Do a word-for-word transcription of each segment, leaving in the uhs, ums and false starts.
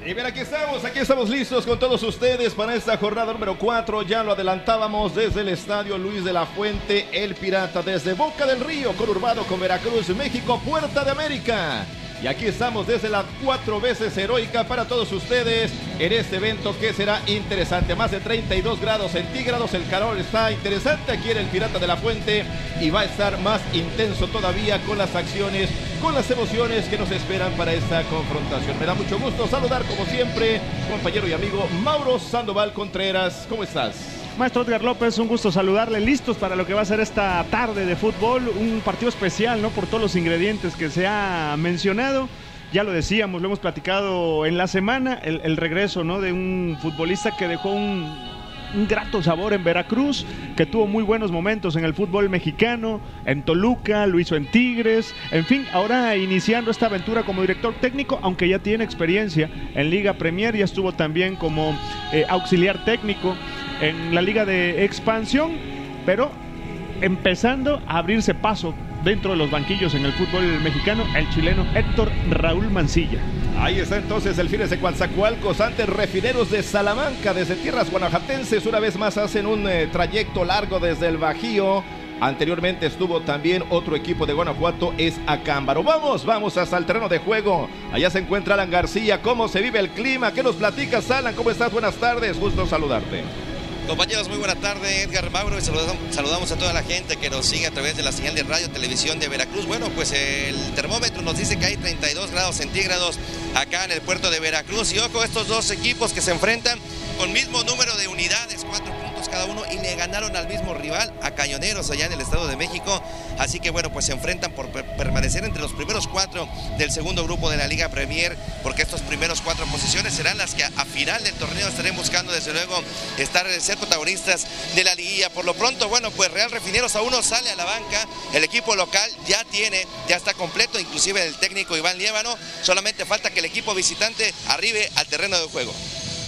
Y bien, aquí estamos, aquí estamos listos con todos ustedes para esta jornada número cuatro. Ya lo adelantábamos desde el estadio Luis de la Fuente, el Pirata, desde Boca del Río, conurbado con Veracruz, México, Puerta de América. Y aquí estamos desde la cuatro veces heroica para todos ustedes en este evento que será interesante. Más de treinta y dos grados centígrados, el calor está interesante aquí en el Pirata de la Fuente y va a estar más intenso todavía con las acciones, con las emociones que nos esperan para esta confrontación. Me da mucho gusto saludar como siempre, compañero y amigo Mauro Sandoval Contreras. ¿Cómo estás? Maestro Edgar López, un gusto saludarle, listos para lo que va a ser esta tarde de fútbol, un partido especial, ¿no? Por todos los ingredientes que se ha mencionado. Ya lo decíamos, lo hemos platicado en la semana, el, el regreso, ¿no? De un futbolista que dejó un, un grato sabor en Veracruz, que tuvo muy buenos momentos en el fútbol mexicano, en Toluca, lo hizo en Tigres, en fin, ahora iniciando esta aventura como director técnico, aunque ya tiene experiencia en Liga Premier, ya estuvo también como eh, auxiliar técnico en la Liga de Expansión, pero empezando a abrirse paso dentro de los banquillos en el fútbol mexicano, el chileno Héctor Raúl Mancilla. Ahí está entonces Delfines de Coatzacoalcos ante Refineros de Salamanca, desde tierras guanajuatenses. Una vez más hacen un eh, trayecto largo desde el Bajío. Anteriormente estuvo también otro equipo de Guanajuato, es Acámbaro. Vamos, vamos hasta el terreno de juego. Allá se encuentra Alan García. ¿Cómo se vive el clima? ¿Qué nos platicas, Alan? ¿Cómo estás? Buenas tardes, gusto saludarte. Compañeros, muy buena tarde, Edgar, Mauro, y saludamos, saludamos a toda la gente que nos sigue a través de la señal de radio, televisión de Veracruz. Bueno, pues el termómetro nos dice que hay treinta y dos grados centígrados acá en el puerto de Veracruz. Y ojo, estos dos equipos que se enfrentan con mismo número de unidades, cuatro puntos cada uno, y le ganaron al mismo rival, a Cañoneros, allá en el Estado de México. Así que bueno, pues se enfrentan por per permanecer entre los primeros cuatro del segundo grupo de la Liga Premier, porque estos primeros cuatro posiciones serán las que a, a final del torneo estarán buscando, desde luego, estar ser protagonistas de la liguilla. Por lo pronto, bueno, pues Real Refineros aún no sale a la banca, el equipo local ya tiene, ya está completo, inclusive el técnico Iván Liévano, solamente falta que el equipo visitante arribe al terreno de juego.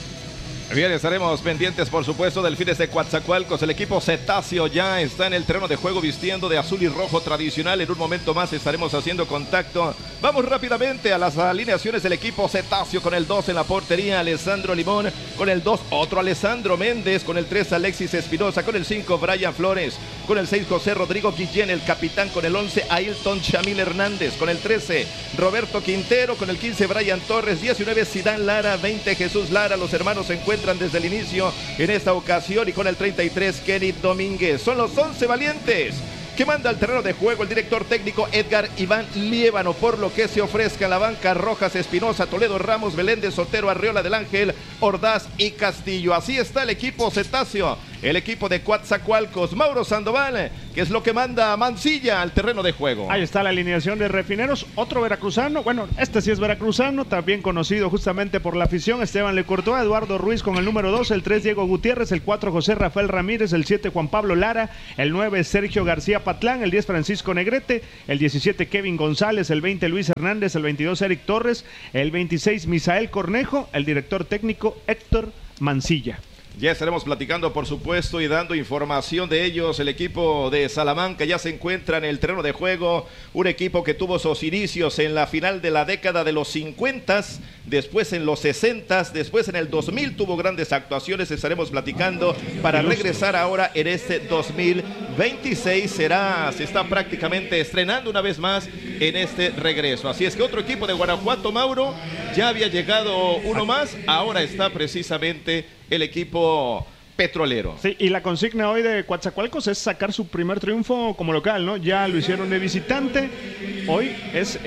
Bien, estaremos pendientes, por supuesto, Delfines de Coatzacoalcos. El equipo Cetáceo ya está en el terreno de juego vistiendo de azul y rojo tradicional. En un momento más estaremos haciendo contacto. Vamos rápidamente a las alineaciones del equipo Cetáceo. Con el dos en la portería, Alessandro Limón. Con el dos, otro Alessandro Méndez. Con el tres, Alexis Espinosa. Con el cinco, Brian Flores. Con el seis, José Rodrigo Guillén, el capitán. Con el once, Ailton Chamil Hernández. Con el trece, Roberto Quintero. Con el quince, Brian Torres. diecinueve, Zidane Lara. veinte, Jesús Lara. Los hermanos se encuentran desde el inicio en esta ocasión, y con el treinta y tres, Kenny Domínguez. Son los once valientes que manda al terreno de juego el director técnico Edgar Iván Liévano, por lo que se ofrezca en la banca: Rojas, Espinosa, Toledo, Ramos, Beléndez, Sotero, Arriola del Ángel, Ordaz y Castillo. Así está el equipo Cetáceo, el equipo de Coatzacoalcos. Mauro Sandoval, que es lo que manda Mancilla al terreno de juego. Ahí está la alineación de Refineros, otro veracruzano, bueno, este sí es veracruzano, también conocido justamente por la afición, Esteban Lecourtois, Eduardo Ruiz con el número dos, el tres, Diego Gutiérrez, el cuatro, José Rafael Ramírez, el siete, Juan Pablo Lara, el nueve, Sergio García Patlán, el diez, Francisco Negrete, el diecisiete, Kevin González, el veinte, Luis Hernández, el veintidós, Eric Torres, el veintiséis, Misael Cornejo, el director técnico Héctor Mancilla. Ya estaremos platicando, por supuesto, y dando información de ellos. El equipo de Salamanca ya se encuentra en el terreno de juego. Un equipo que tuvo sus inicios en la final de la década de los cincuenta, después en los sesenta, después en el dos mil tuvo grandes actuaciones. Estaremos platicando para regresar ahora en este dos mil veintiséis. Será, se está prácticamente estrenando una vez más en este regreso. Así es que otro equipo de Guanajuato, Mauro, ya había llegado uno más. Ahora está precisamente el equipo petrolero. Sí, y la consigna hoy de Coatzacoalcos es sacar su primer triunfo como local, ¿no? Ya lo hicieron de visitante. Hoy es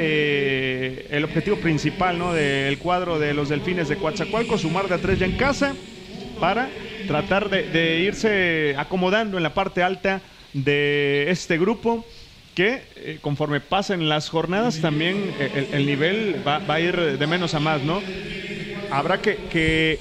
eh, el objetivo principal, ¿no?, del cuadro de los Delfines de Coatzacoalcos, sumar de a tres ya en casa para tratar de, de irse acomodando en la parte alta de este grupo, que eh, conforme pasen las jornadas también eh, el, el nivel va, va a ir de menos a más, ¿no? Habrá que, que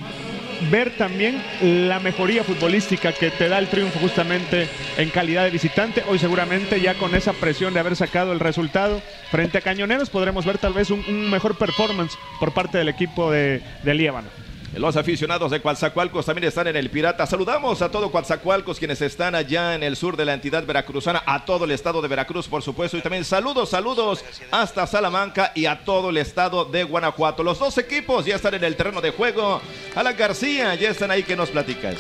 ver también la mejoría futbolística que te da el triunfo justamente en calidad de visitante. Hoy seguramente ya con esa presión de haber sacado el resultado frente a Cañoneros podremos ver tal vez un, un mejor performance por parte del equipo de, de Liévano. Los aficionados de Coatzacoalcos también están en el Pirata. Saludamos a todo Coatzacoalcos, quienes están allá en el sur de la entidad veracruzana, a todo el estado de Veracruz, por supuesto, y también saludos, saludos hasta Salamanca y a todo el estado de Guanajuato. Los dos equipos ya están en el terreno de juego. Alan García, ya están ahí, ¿qué nos platicas?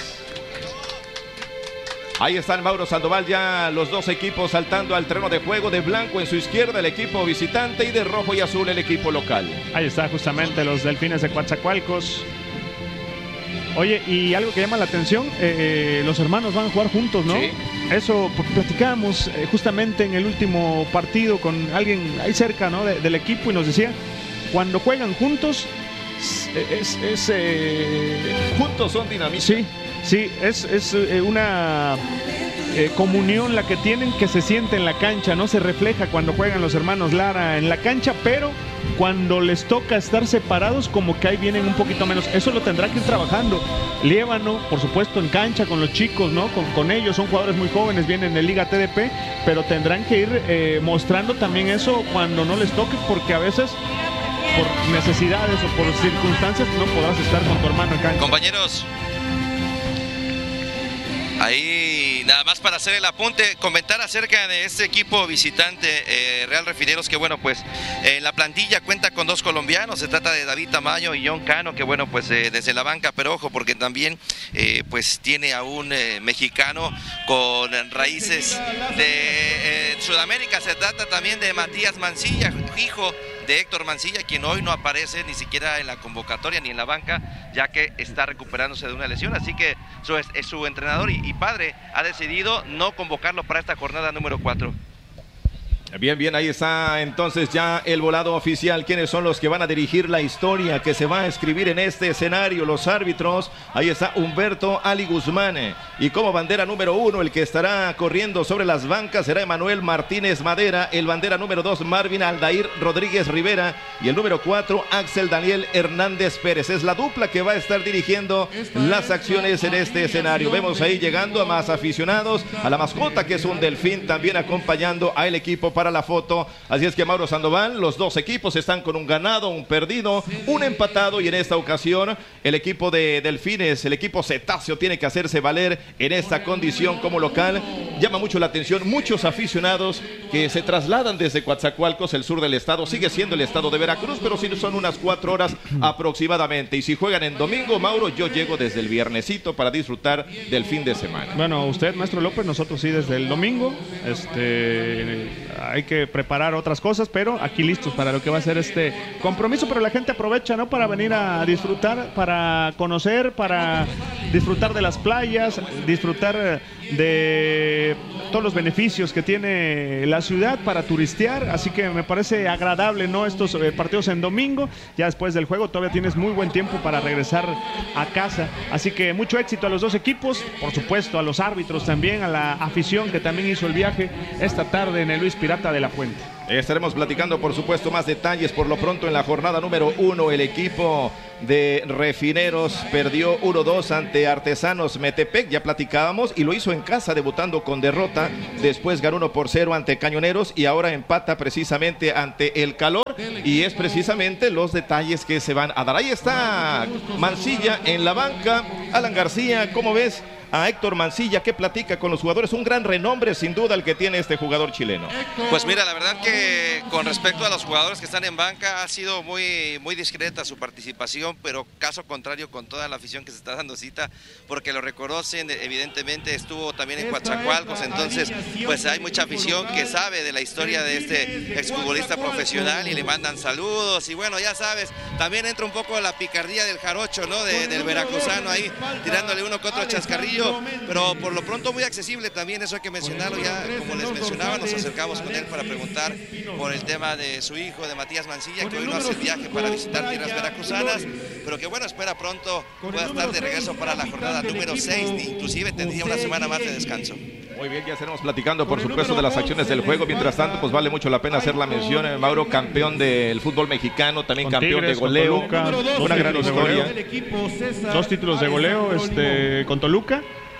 Ahí están Mauro Sandoval, ya los dos equipos saltando al terreno de juego. De blanco en su izquierda el equipo visitante y de rojo y azul el equipo local. Ahí está justamente los Delfines de Coatzacoalcos. Oye, y algo que llama la atención, eh, los hermanos van a jugar juntos, ¿no? Sí. Eso platicábamos eh, justamente en el último partido con alguien ahí cerca, ¿no? De, del equipo, y nos decía, cuando juegan juntos, es... es, es eh... juntos son dinamistas. Sí, sí, es, es eh, una... Eh, comunión la que tienen, que se siente en la cancha, no se refleja cuando juegan los hermanos Lara en la cancha, pero cuando les toca estar separados, como que ahí vienen un poquito menos. Eso lo tendrá que ir trabajando Liévano, por supuesto, en cancha con los chicos, ¿no? Con, con ellos, son jugadores muy jóvenes, vienen de Liga T D P, pero tendrán que ir eh, mostrando también eso cuando no les toque, porque a veces por necesidades o por circunstancias no podrás estar con tu hermano en cancha. Compañeros, ahí nada más para hacer el apunte, comentar acerca de este equipo visitante eh, Real Refineros, que bueno, pues en eh, la plantilla cuenta con dos colombianos, se trata de David Tamayo y John Cano, que bueno, pues eh, desde la banca, pero ojo, porque también eh, pues tiene a un eh, mexicano con raíces de eh, Sudamérica. Se trata también de Matías Mancilla, hijo de Héctor Mancilla, quien hoy no aparece ni siquiera en la convocatoria ni en la banca, ya que está recuperándose de una lesión, así que su, su entrenador y, y padre ha decidido no convocarlo para esta jornada número cuatro. Bien, bien, ahí está entonces ya el volado oficial. ¿Quiénes son los que van a dirigir la historia que se va a escribir en este escenario? Los árbitros, ahí está Humberto Ali Guzmán. Y como bandera número uno, el que estará corriendo sobre las bancas será Emanuel Martínez Madera. El bandera número dos, Marvin Aldair Rodríguez Rivera. Y el número cuatro, Axel Daniel Hernández Pérez. Es la dupla que va a estar dirigiendo las acciones en este escenario. Vemos ahí llegando a más aficionados, a la mascota que es un delfín, también acompañando al equipo para la foto. Así es que Mauro Sandoval, los dos equipos están con un ganado, un perdido, un empatado, y en esta ocasión el equipo de Delfines, el equipo cetáceo, tiene que hacerse valer en esta condición como local. Llama mucho la atención, muchos aficionados que se trasladan desde Coatzacoalcos, el sur del estado, sigue siendo el estado de Veracruz, pero sí son unas cuatro horas aproximadamente, y si juegan en domingo, Mauro, yo llego desde el viernesito para disfrutar del fin de semana. Bueno, usted, maestro López, nosotros sí desde el domingo, este... hay que preparar otras cosas, pero aquí listos para lo que va a ser este compromiso. Pero la gente aprovecha, ¿no?, para venir a disfrutar, para conocer, para disfrutar de las playas, disfrutar de todos los beneficios que tiene la ciudad para turistear. Así que me parece agradable, ¿no?, estos eh, partidos en domingo. Ya después del juego todavía tienes muy buen tiempo para regresar a casa. Así que mucho éxito a los dos equipos, por supuesto a los árbitros también, a la afición que también hizo el viaje esta tarde en el Luis Pirata de la Fuente. Estaremos platicando, por supuesto, más detalles. Por lo pronto, en la jornada número uno, el equipo de Refineros perdió uno dos ante Artesanos Metepec, ya platicábamos, y lo hizo en casa, debutando con derrota. Después ganó uno por cero ante Cañoneros y ahora empata precisamente ante El Calor, y es precisamente los detalles que se van a dar. Ahí está Mancilla en la banca. Alan García, ¿cómo ves a Héctor Mancilla? ¿Qué platica con los jugadores? Un gran renombre, sin duda, el que tiene este jugador chileno. Pues mira, la verdad que con respecto a los jugadores que están en banca, ha sido muy, muy discreta su participación, pero caso contrario con toda la afición que se está dando cita, porque lo reconocen, evidentemente estuvo también en Coatzacoalcos, entonces pues hay mucha afición que sabe de la historia de este exfutbolista profesional y le mandan saludos, y bueno, ya sabes, también entra un poco la picardía del jarocho, ¿no?, de, del veracruzano ahí, tirándole uno que otro chascarrillo, pero por lo pronto muy accesible también, eso hay que mencionarlo. Ya como les mencionaba, nos acercamos con él para preguntar por el tema de su hijo, de Matías Mancilla, que hoy no hace el viaje para visitar tierras veracruzanas, pero que bueno, espera pronto pueda estar de regreso para la jornada número seis, inclusive tendría una semana más de descanso. Muy bien, ya estaremos platicando, por supuesto, de las acciones del juego. Mientras tanto, pues vale mucho la pena hacer la mención. Eh, Mauro, campeón del fútbol mexicano, también con campeón Tigres, de goleo. Toluca, una gran historia. Dos títulos de goleo este, con Toluca.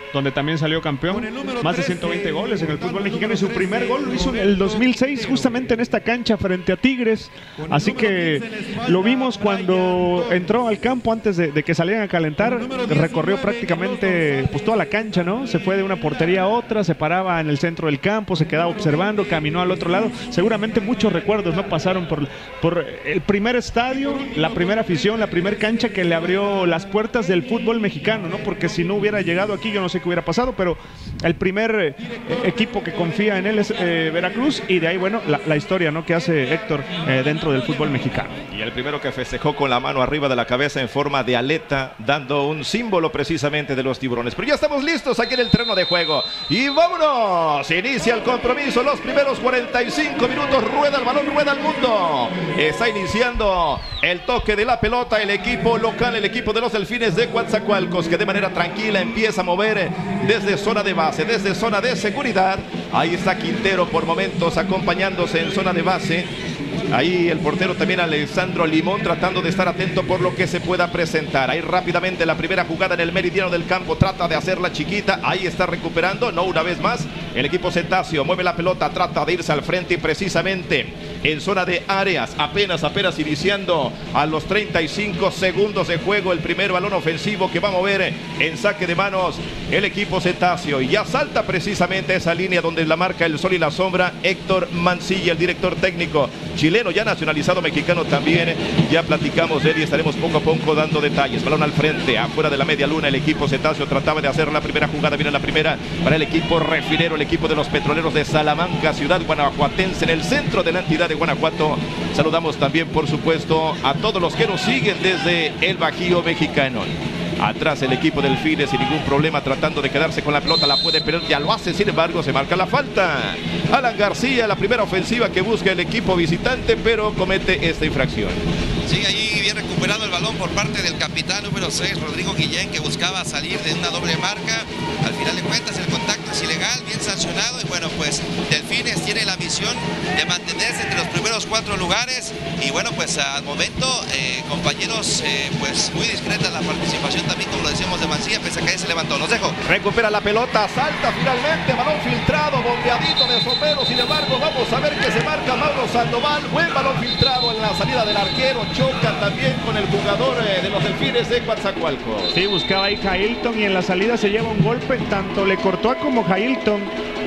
donde también salió campeón, más de ciento veinte goles en el fútbol mexicano, y su primer gol lo hizo en el dos mil seis, justamente en esta cancha frente a Tigres, así que lo vimos cuando entró al campo antes de, de que salieran a calentar, recorrió prácticamente pues toda la cancha, ¿no? Se fue de una portería a otra, se paraba en el centro del campo, se quedaba observando, caminó al otro lado, seguramente muchos recuerdos no pasaron por, por el primer estadio, la primera afición, la primera cancha que le abrió las puertas del fútbol mexicano, ¿no? Porque si no hubiera llegado aquí yo no sé qué hubiera pasado, pero el primer eh, equipo que confía en él es eh, Veracruz, y de ahí, bueno, la, la historia, ¿no?, que hace Héctor eh, dentro del fútbol mexicano. Y el primero que festejó con la mano arriba de la cabeza en forma de aleta, dando un símbolo precisamente de los tiburones. Pero ya estamos listos aquí en el terreno de juego y vámonos, inicia el compromiso, los primeros cuarenta y cinco minutos, rueda el balón, rueda el mundo, está iniciando el toque de la pelota, el equipo local, el equipo de los Delfines de Coatzacoalcos, que de manera tranquila empieza a mover desde zona de base, desde zona de seguridad. Ahí está Quintero por momentos acompañándose en zona de base. Ahí el portero también, Alessandro Limón, tratando de estar atento por lo que se pueda presentar. Ahí rápidamente la primera jugada en el meridiano del campo, trata de hacerla chiquita, ahí está recuperando, no una vez más. El equipo cetáceo mueve la pelota, trata de irse al frente y precisamente en zona de áreas, apenas, apenas iniciando a los treinta y cinco segundos de juego, el primer balón ofensivo que va a mover en saque de manos el equipo cetáceo. Y ya salta precisamente esa línea donde la marca el sol y la sombra, Héctor Mancilla, el director técnico chileno, ya nacionalizado mexicano también. Ya platicamos de él y estaremos poco a poco dando detalles. Balón al frente, afuera de la media luna, el equipo cetáceo trataba de hacer la primera jugada. Viene la primera para el equipo refinero, el equipo de los petroleros de Salamanca, ciudad guanajuatense, en el centro de la entidad de Guanajuato. Saludamos también, por supuesto, a todos los que nos siguen desde el Bajío mexicano. Atrás el equipo del Delfines sin ningún problema, tratando de quedarse con la pelota, la puede perder, ya lo hace, sin embargo se marca la falta. Alan García, la primera ofensiva que busca el equipo visitante, pero comete esta infracción. Sigue ahí bien recuperado el balón por parte del capitán número seis, Rodrigo Guillén, que buscaba salir de una doble marca. Al final de cuentas el contacto es ilegal, bien sancionado, y bueno, pues Delfines tiene la misión de mantenerse entre los primeros cuatro lugares. Y bueno, pues al momento, eh, compañeros, eh, pues muy discreta la participación también, como lo decíamos, de Mancilla, pese a que ahí se levantó. Los dejo. Recupera la pelota, salta finalmente, balón filtrado, bombeadito de sombrero. Sin embargo, vamos a ver que se marca Mauro Sandoval. Buen balón filtrado en la salida del arquero, choca también con el jugador eh, de los Delfines de Coatzacoalcos. Sí, buscaba ahí Jailton y en la salida se lleva un golpe, tanto le cortó a como Jailton.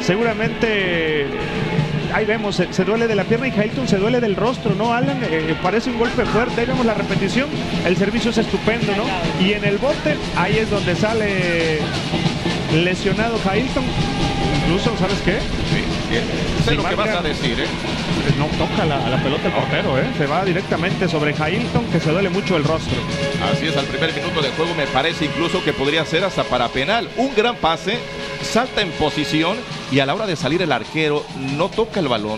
Seguramente ahí vemos, se, se duele de la pierna y Jailton se duele del rostro, ¿no, Alan? Eh, parece un golpe fuerte, ahí vemos la repetición, el servicio es estupendo, ¿no? Y en el bote, ahí es donde sale lesionado Jailton. Incluso, ¿sabes qué? Sí, sí. Sé si lo marca, que vas a decir, ¿eh? No toca la, la pelota el portero, ¿eh? Se va directamente sobre Jailton, que se duele mucho el rostro. Así es, al primer minuto de juego me parece incluso que podría ser hasta para penal. Un gran pase, salta en posición y a la hora de salir el arquero no toca el balón,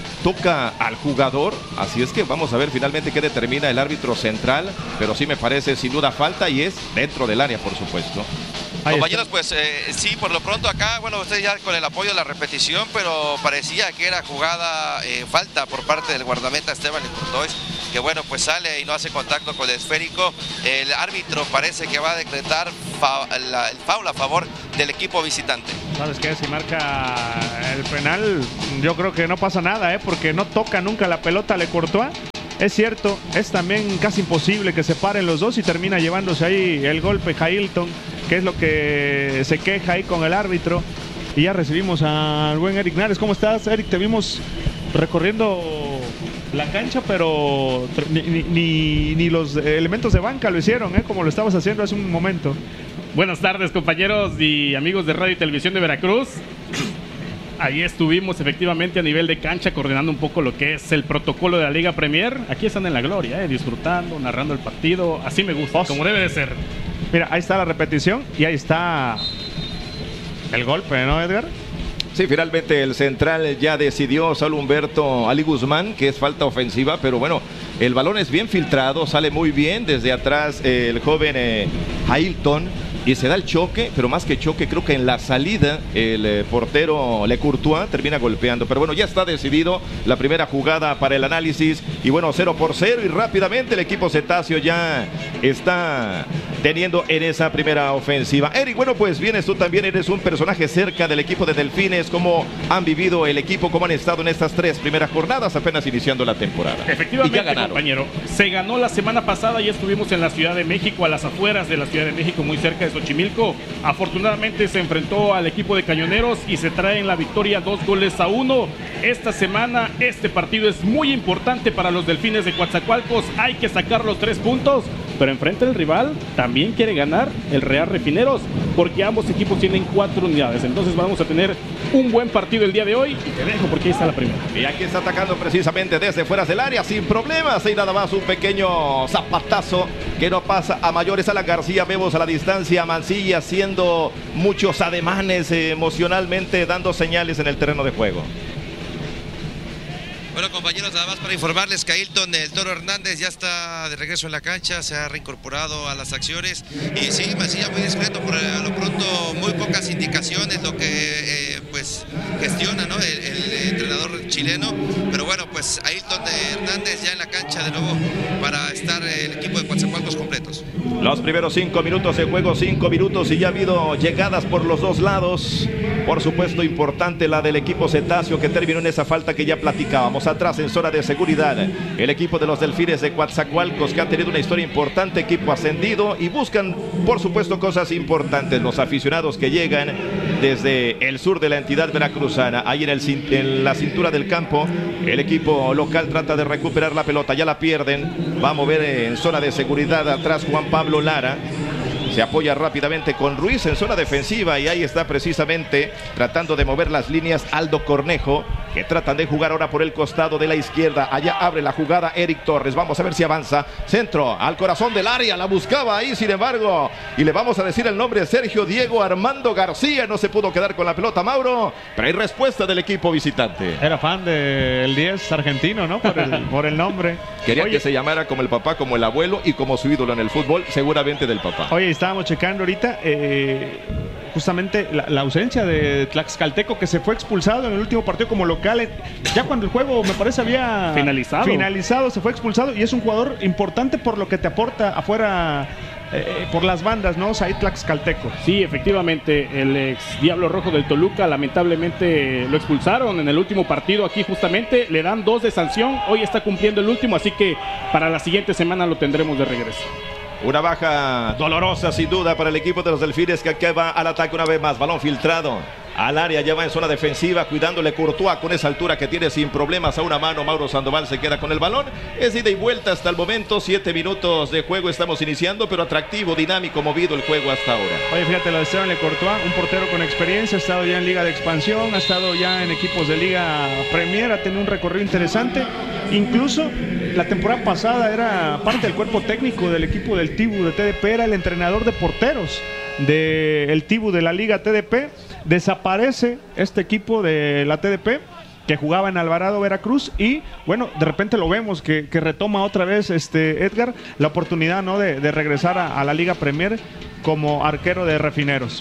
toca al jugador. Así es que vamos a ver finalmente qué determina el árbitro central, pero sí me parece sin duda falta y es dentro del área, por supuesto. Compañeros, pues eh, sí, por lo pronto acá, bueno, ustedes ya con el apoyo de la repetición, pero parecía que era jugada, eh, falta por parte del guardameta Esteban Courtois, que bueno, pues sale y no hace contacto con el esférico. El árbitro parece que va a decretar fa la, el foul a favor del equipo visitante. ¿Sabes qué? Si marca el penal, yo creo que no pasa nada, ¿eh? Porque no toca nunca la pelota Le Courtois. Es cierto, es también casi imposible que se paren los dos y termina llevándose ahí el golpe Jailton, que es lo que se queja ahí con el árbitro. Y ya recibimos al buen Eric Nares. ¿Cómo estás, Eric? Te vimos recorriendo la cancha, pero ni, ni, ni los elementos de banca lo hicieron, ¿eh? Como lo estabas haciendo hace un momento. Buenas tardes, compañeros y amigos de Radio y Televisión de Veracruz. Ahí estuvimos efectivamente a nivel de cancha coordinando un poco lo que es el protocolo de la Liga Premier. Aquí están en la gloria, eh, disfrutando, narrando el partido. Así me gusta, como debe de ser. Mira, ahí está la repetición y ahí está el golpe, ¿no, Edgar? Sí, finalmente el central ya decidió, Saulo Humberto Ali Guzmán, que es falta ofensiva, pero bueno, el balón es bien filtrado, sale muy bien desde atrás eh, el joven eh, Jailton. y se da el choque, pero más que choque, creo que en la salida el eh, portero Le Courtois termina golpeando. Pero bueno, ya está decidido la primera jugada para el análisis. Y bueno, cero por cero. Y rápidamente el equipo cetáceo ya está teniendo en esa primera ofensiva. Eric, bueno, pues vienes tú también, eres un personaje cerca del equipo de Delfines. ¿Cómo han vivido el equipo? ¿Cómo han estado en estas tres primeras jornadas apenas iniciando la temporada? Efectivamente, compañero. Se ganó la semana pasada y estuvimos en la Ciudad de México, a las afueras de la Ciudad de México, muy cerca de Xochimilco. Afortunadamente se enfrentó al equipo de Cañoneros y se traen la victoria dos goles a uno. Esta semana este partido es muy importante para los Delfines de Coatzacoalcos. Hay que sacar los tres puntos, pero enfrente del rival también quiere ganar el Real Refineros, porque ambos equipos tienen cuatro unidades. Entonces vamos a tener un buen partido el día de hoy y te dejo porque ahí está la primera. Y aquí está atacando precisamente desde fuera del área sin problemas, y nada más un pequeño zapatazo que no pasa a mayores. A la García vemos a la distancia a Mancilla haciendo muchos ademanes, eh, emocionalmente dando señales en el terreno de juego. Bueno, compañeros, nada más para informarles que Ailton el Toro Hernández ya está de regreso en la cancha, se ha reincorporado a las acciones y sí, Mancilla muy discreto, por a lo pronto muy pocas indicaciones, lo que eh, pues gestiona, ¿no?, el, el entrenador chileno, pero bueno, pues Ailton Hernández ya en la cancha de nuevo para estar el equipo de Coatzacoalcos completos. Los primeros cinco minutos de juego, cinco minutos y ya ha habido llegadas por los dos lados. Por supuesto, importante la del equipo cetáceo que terminó en esa falta que ya platicábamos. Atrás en zona de seguridad el equipo de los Delfines de Coatzacoalcos, que ha tenido una historia importante, equipo ascendido, y buscan por supuesto cosas importantes los aficionados que llegan desde el sur de la entidad veracruzana. Ahí en, el, en la cintura del campo el equipo local trata de recuperar la pelota, ya la pierden, va a mover en zona de seguridad atrás Juan Pablo Lara. Se apoya rápidamente con Ruiz en zona defensiva y ahí está precisamente tratando de mover las líneas Aldo Cornejo, que tratan de jugar ahora por el costado de la izquierda. Allá abre la jugada Eric Torres. Vamos a ver si avanza. Centro al corazón del área. La buscaba ahí, sin embargo. Y le vamos a decir el nombre: Sergio Diego Armando García. No se pudo quedar con la pelota, Mauro. Pero hay respuesta del equipo visitante. Era fan del diez argentino, ¿no? Por el, por el nombre. Quería Oye, que se llamara como el papá, como el abuelo y como su ídolo en el fútbol, seguramente del papá. Oye, estábamos checando ahorita eh, justamente la, la ausencia de Tlaxcalteco, que se fue expulsado en el último partido como local. Ya cuando el juego, me parece, había finalizado, finalizado se fue expulsado, y es un jugador importante por lo que te aporta afuera, eh, por las bandas, ¿no? Said Tlaxcalteco. Sí, efectivamente, el ex Diablo Rojo del Toluca lamentablemente lo expulsaron en el último partido aquí justamente, le dan dos de sanción, hoy está cumpliendo el último, así que para la siguiente semana lo tendremos de regreso. Una baja dolorosa sin duda para el equipo de los Delfines, que aquí va al ataque una vez más. Balón filtrado al área, ya va en zona defensiva, cuidándole Courtois con esa altura que tiene sin problemas a una mano. Mauro Sandoval se queda con el balón. Es ida y vuelta hasta el momento, siete minutos de juego estamos iniciando, pero atractivo, dinámico, movido el juego hasta ahora. Oye, fíjate lo de Esteban Le Courtois, un portero con experiencia, ha estado ya en Liga de Expansión, ha estado ya en equipos de Liga Premier, ha tenido un recorrido interesante. Incluso la temporada pasada era parte del cuerpo técnico del equipo del Tibu de T D P, era el entrenador de porteros del Tibu de la Liga T D P. Desaparece este equipo de la T D P que jugaba en Alvarado, Veracruz, y bueno, de repente lo vemos que, que retoma otra vez este Edgar la oportunidad, ¿no?, de, de regresar a, a la Liga Premier como arquero de Refineros.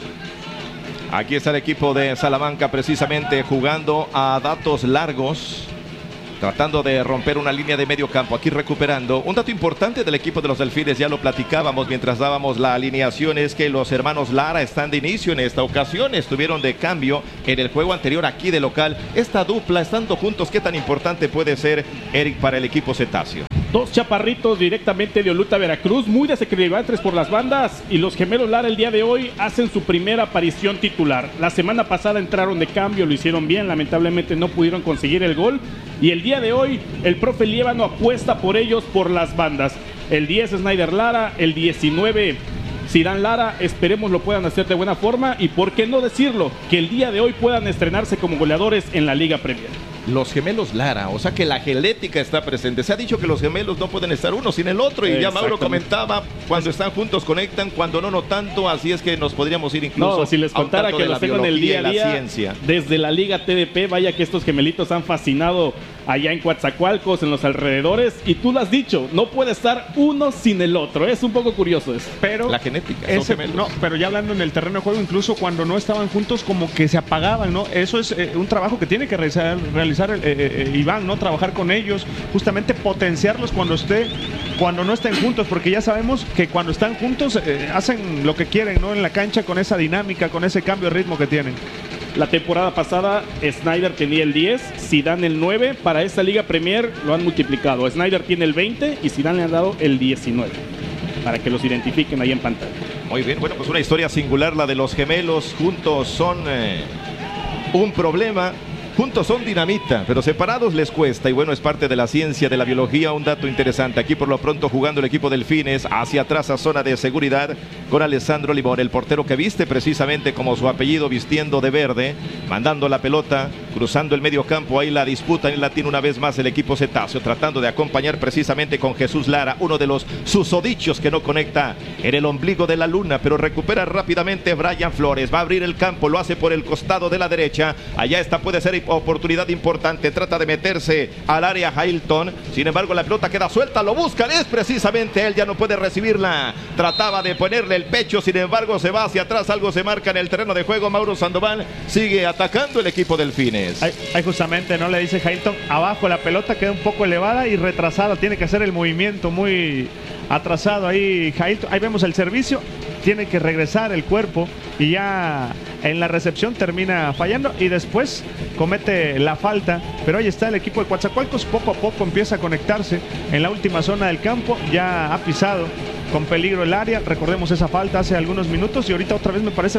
Aquí está el equipo de Salamanca precisamente jugando a datos largos, tratando de romper una línea de medio campo, aquí recuperando. Un dato importante del equipo de los Delfines, ya lo platicábamos mientras dábamos la alineación, es que los hermanos Lara están de inicio en esta ocasión, estuvieron de cambio en el juego anterior aquí de local. Esta dupla, estando juntos, ¿qué tan importante puede ser, Eric, para el equipo cetáceo? Dos chaparritos directamente de Oluta, Veracruz, muy desequilibrantes por las bandas, y los gemelos Lara el día de hoy hacen su primera aparición titular. La semana pasada entraron de cambio, lo hicieron bien, lamentablemente no pudieron conseguir el gol, y el día de hoy el profe Liévano apuesta por ellos por las bandas. El diez Snyder Lara, el diecinueve Zidane Lara, esperemos lo puedan hacer de buena forma, y por qué no decirlo, que el día de hoy puedan estrenarse como goleadores en la Liga Premier. los gemelos Lara, o sea que la genética está presente. Se ha dicho que los gemelos no pueden estar uno sin el otro, y ya Mauro comentaba, cuando están juntos conectan, cuando no, no tanto, así es que nos podríamos ir incluso no, si les contara que los tengo en el día a día, ciencia. Desde la Liga T D P, vaya que estos gemelitos han fascinado allá en Coatzacoalcos, en los alrededores, y tú lo has dicho, no puede estar uno sin el otro, es un poco curioso eso. Pero la genética, ese, no, pero ya hablando en el terreno de juego, incluso cuando no estaban juntos, como que se apagaban, ¿no? Eso es eh, un trabajo que tiene que realizar, realizar eh, eh, Iván, ¿no? Trabajar con ellos, justamente potenciarlos cuando esté, cuando no estén juntos, porque ya sabemos que cuando están juntos eh, hacen lo que quieren, ¿no? En la cancha, con esa dinámica, con ese cambio de ritmo que tienen. La temporada pasada Snyder tenía el diez, Zidane el nueve. Para esta Liga Premier lo han multiplicado. Snyder tiene el veinte y Zidane le han dado el diecinueve. Para que los identifiquen ahí en pantalla. Muy bien, bueno, pues una historia singular la de los gemelos. Juntos son eh, un problema. Juntos son dinamita, pero separados les cuesta. Y bueno, es parte de la ciencia de la biología. Un dato interesante. Aquí por lo pronto jugando el equipo Delfines. Hacia atrás a zona de seguridad con Alessandro Limón, el portero que viste precisamente como su apellido, vistiendo de verde. Mandando la pelota, cruzando el medio campo. Ahí la disputa y la tiene una vez más el equipo cetáceo. Tratando de acompañar precisamente con Jesús Lara. Uno de los susodichos que no conecta en el ombligo de la luna. Pero recupera rápidamente Brian Flores. Va a abrir el campo, lo hace por el costado de la derecha. Allá esta puede ser oportunidad importante, trata de meterse al área Hailton, sin embargo la pelota queda suelta, lo buscan, es precisamente él, ya no puede recibirla, trataba de ponerle el pecho, sin embargo se va hacia atrás, algo se marca en el terreno de juego. Mauro Sandoval sigue atacando el equipo Delfines. Ahí, ahí justamente, ¿no? Le dice Hailton, abajo la pelota queda un poco elevada y retrasada, tiene que hacer el movimiento muy atrasado ahí Hailton, ahí vemos el servicio, tiene que regresar el cuerpo y ya en la recepción termina fallando y después comete la falta, pero ahí está el equipo de Coatzacoalcos, poco a poco empieza a conectarse en la última zona del campo, ya ha pisado con peligro el área, recordemos esa falta hace algunos minutos y ahorita otra vez me parece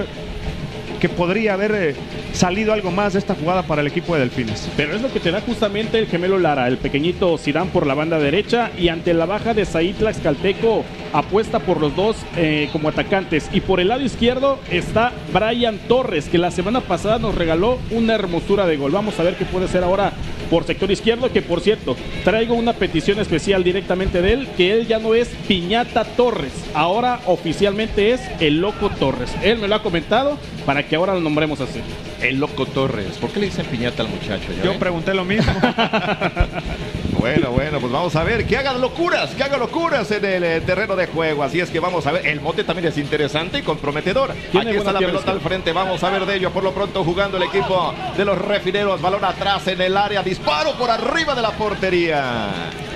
que podría haber eh, salido algo más de esta jugada para el equipo de Delfines. Pero es lo que te da justamente el gemelo Lara, el pequeñito Zidane por la banda derecha, y ante la baja de Said Tlaxcalteco apuesta por los dos eh, como atacantes, y por el lado izquierdo está Brian Torres, que la semana pasada nos regaló una hermosura de gol. Vamos a ver qué puede ser ahora por sector izquierdo, que por cierto, traigo una petición especial directamente de él, que él ya no es Piñata Torres, ahora oficialmente es el Loco Torres. Él me lo ha comentado para que ahora lo nombremos así. El Loco Torres. ¿Por qué le dicen piñata al muchacho? Yo ven? pregunté lo mismo. Bueno, bueno, pues vamos a ver. Que haga locuras, que haga locuras en el eh, terreno de juego. Así es que vamos a ver. El mote también es interesante y comprometedor. Aquí está la pelota al frente. Vamos a ver de ello. Por lo pronto jugando el equipo de los refineros. Balón atrás en el área. Disparo por arriba de la portería.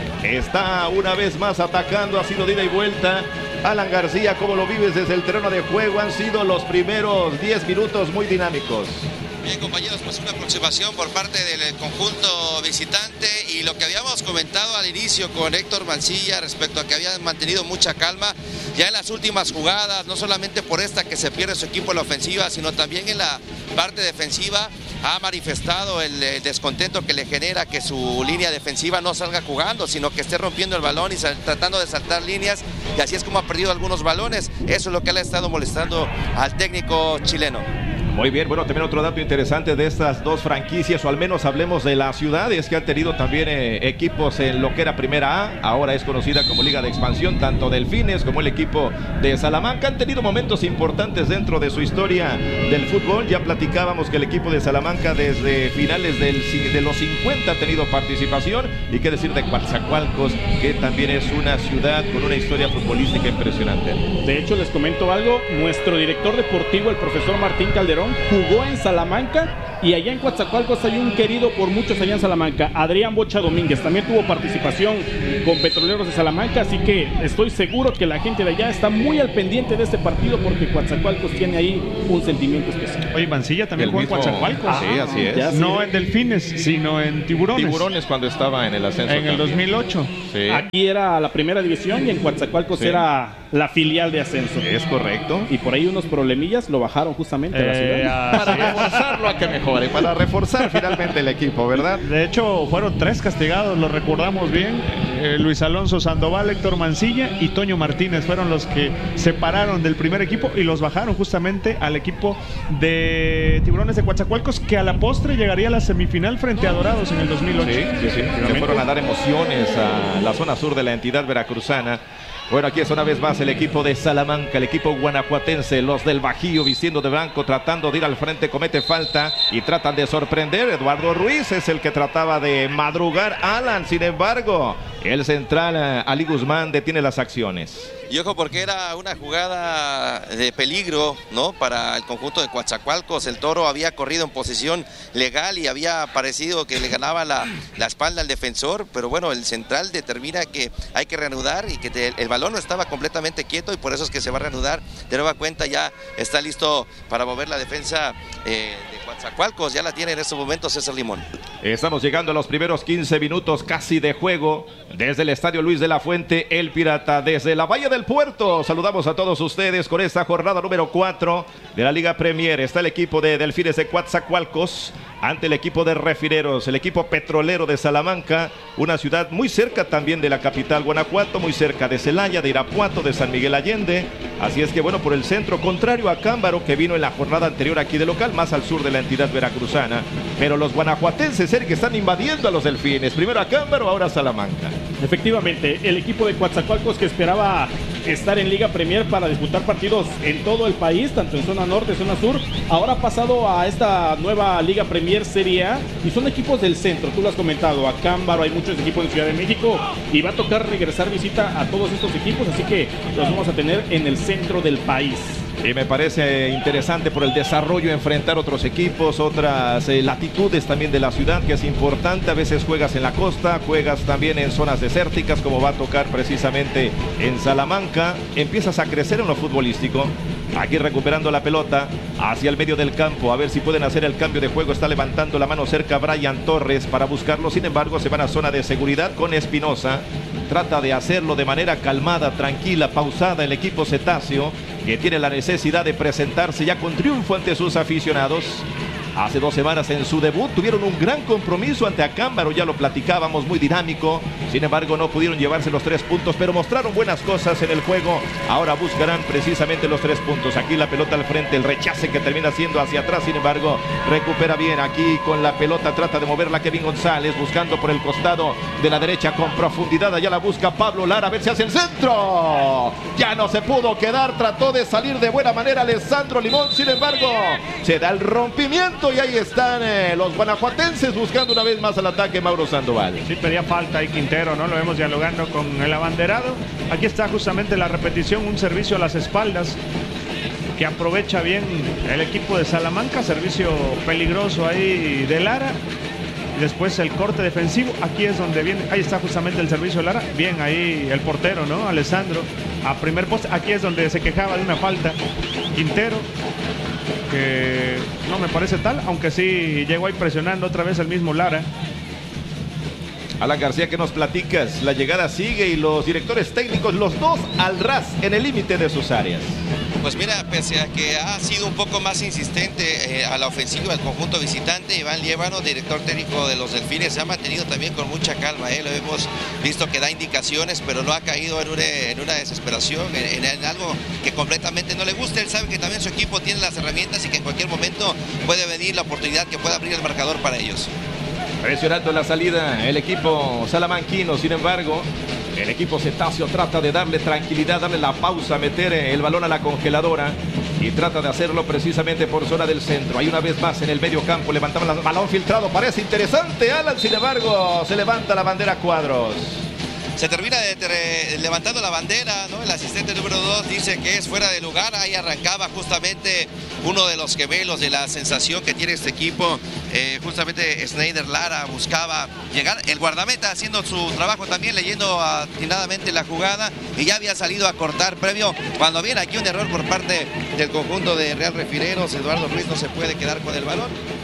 Está una vez más atacando. Ha sido de ida y vuelta. Alan García, ¿cómo lo vives desde el terreno de juego? Han sido los primeros diez minutos muy dinámicos. Bien, compañeros, pues una aproximación por parte del conjunto visitante, y lo que habíamos comentado al inicio con Héctor Mancilla respecto a que habían mantenido mucha calma ya en las últimas jugadas, no solamente por esta que se pierde su equipo en la ofensiva, sino también en la parte defensiva. Ha manifestado el, el descontento que le genera que su línea defensiva no salga jugando, sino que esté rompiendo el balón y sal, tratando de saltar líneas, y así es como ha perdido algunos balones. Eso es lo que le ha estado molestando al técnico chileno. Muy bien, bueno, también otro dato interesante de estas dos franquicias, o al menos hablemos de las ciudades que han tenido también eh, equipos en lo que era Primera A, ahora es conocida como Liga de Expansión, tanto Delfines como el equipo de Salamanca han tenido momentos importantes dentro de su historia del fútbol. Ya platicábamos que el equipo de Salamanca desde finales del, de los cincuenta ha tenido participación, y qué decir de Coatzacoalcos, que también es una ciudad con una historia futbolística impresionante. De hecho, les comento algo, nuestro director deportivo, el profesor Martín Calderón, jugó en Salamanca, y allá en Coatzacoalcos hay un querido por muchos allá en Salamanca, Adrián Bocha Domínguez, también tuvo participación con Petroleros de Salamanca, así que estoy seguro que la gente de allá está muy al pendiente de este partido, porque Coatzacoalcos tiene ahí un sentimiento especial. Oye, Mancilla también jugó en Coatzacoalcos. Ah, sí, así es. Ya, no sí. en Delfines, sino en Tiburones. Tiburones cuando estaba en el ascenso. En el dos mil ocho. Sí. Aquí era la primera división y en Coatzacoalcos sí. era la filial de ascenso. Es correcto. Y por ahí unos problemillas lo bajaron justamente eh, a la ciudad. Para reforzarlo a que mejore, para reforzar finalmente el equipo, ¿verdad? De hecho, fueron tres castigados, lo recordamos bien. Eh, Luis Alonso Sandoval, Héctor Mancilla y Toño Martínez fueron los que se pararon del primer equipo y los bajaron justamente al equipo de Tiburones de Coatzacoalcos, que a la postre llegaría a la semifinal frente a Dorados en el dos mil ocho. Sí, sí, sí. Se fueron a dar emociones a la zona sur de la entidad veracruzana. Bueno, aquí es una vez más el equipo de Salamanca, el equipo guanajuatense, los del Bajío vistiendo de blanco, tratando de ir al frente, comete falta y tratan de sorprender. Eduardo Ruiz es el que trataba de madrugar. Alan, sin embargo, el central Ali Guzmán detiene las acciones. Y ojo, porque era una jugada de peligro, ¿no? Para el conjunto de Coatzacoalcos. El Toro había corrido en posición legal y había parecido que le ganaba la, la espalda al defensor, pero bueno, el central determina que hay que reanudar y que te, el balón no estaba completamente quieto y por eso es que se va a reanudar. De nueva cuenta ya está listo para mover la defensa eh, de Coatzacoalcos. Ya la tiene en estos momentos César Limón. Estamos llegando a los primeros quince minutos casi de juego desde el Estadio Luis de la Fuente, el Pirata, desde la Valle del Puerto. Saludamos a todos ustedes con esta jornada número cuatro de la Liga Premier. Está el equipo de Delfines de Coatzacoalcos ante el equipo de Refineros, el equipo petrolero de Salamanca, una ciudad muy cerca también de la capital Guanajuato, muy cerca de Celaya, de Irapuato, de San Miguel Allende. Así es que bueno, por el centro, contrario a Cámbaro, que vino en la jornada anterior aquí de local, más al sur de la entidad veracruzana. Pero los guanajuatenses, Eric, están invadiendo a los Delfines. Primero a Cámbaro, ahora a Salamanca. Efectivamente, el equipo de Coatzacoalcos, que esperaba estar en Liga Premier para disputar partidos en todo el país, tanto en zona norte, zona sur, ahora ha pasado a esta nueva Liga Premier Serie A y son equipos del centro. Tú lo has comentado, a Cámbaro hay muchos equipos en Ciudad de México y va a tocar regresar visita a todos estos equipos, así que los vamos a tener en el centro del país. Y me parece interesante por el desarrollo, enfrentar otros equipos, otras eh, latitudes también de la ciudad, que es importante. A veces juegas en la costa, juegas también en zonas desérticas, como va a tocar precisamente en Salamanca. Empiezas a crecer en lo futbolístico. Aquí recuperando la pelota hacia el medio del campo, a ver si pueden hacer el cambio de juego. Está levantando la mano cerca Brian Torres para buscarlo. Sin embargo, se van a zona de seguridad con Espinosa. Trata de hacerlo de manera calmada, tranquila, pausada el equipo cetáceo, que tiene la necesidad de presentarse ya con triunfo ante sus aficionados. Hace dos semanas en su debut tuvieron un gran compromiso ante Acámbaro, ya lo platicábamos, muy dinámico. Sin embargo, no pudieron llevarse los tres puntos, pero mostraron buenas cosas en el juego. Ahora buscarán precisamente los tres puntos. Aquí la pelota al frente, el rechace que termina siendo hacia atrás. Sin embargo, recupera bien aquí con la pelota, trata de moverla Kevin González, buscando por el costado de la derecha con profundidad. Allá la busca Pablo Lara, a ver si hace el centro. Ya no se pudo quedar, trató de salir de buena manera Alessandro Limón. Sin embargo, se da el rompimiento. Y ahí están eh, los guanajuatenses buscando una vez más al ataque Mauro Sandoval. Sí, pedía falta ahí Quintero, ¿no? Lo vemos dialogando con el abanderado. Aquí está justamente la repetición, un servicio a las espaldas que aprovecha bien el equipo de Salamanca, servicio peligroso ahí de Lara. Y después el corte defensivo, aquí es donde viene, ahí está justamente el servicio de Lara. Bien ahí el portero, ¿no? Alessandro, a primer poste, aquí es donde se quejaba de una falta Quintero, que no me parece tal, aunque sí llegó ahí presionando otra vez el mismo Lara. Alan García, ¿qué nos platicas? La llegada sigue y los directores técnicos, los dos al ras en el límite de sus áreas. Pues mira, pese a que ha sido un poco más insistente eh, a la ofensiva del conjunto visitante, Iván Liévano, director técnico de los Delfines, se ha mantenido también con mucha calma. Eh. Lo hemos visto que da indicaciones, pero no ha caído en una, en una desesperación, en, en algo que completamente no le gusta. Él sabe que también su equipo tiene las herramientas y que en cualquier momento puede venir la oportunidad que pueda abrir el marcador para ellos. Presionando la salida el equipo salamanquino, sin embargo, el equipo cetáceo trata de darle tranquilidad, darle la pausa, meter el balón a la congeladora y trata de hacerlo precisamente por zona del centro. Hay una vez más en el medio campo, levantaban el balón filtrado, parece interesante, Alan, sin embargo, se levanta la bandera Cuadros. Se termina de, de, levantando la bandera, ¿no? El asistente número dos dice que es fuera de lugar. Ahí arrancaba justamente uno de los gemelos de la sensación que tiene este equipo. Eh, justamente Snyder Lara buscaba llegar. El guardameta haciendo su trabajo también, leyendo atinadamente la jugada. Y ya había salido a cortar previo. Cuando viene aquí un error por parte del conjunto de Real Refineros, Eduardo Ruiz no se puede quedar con el balón.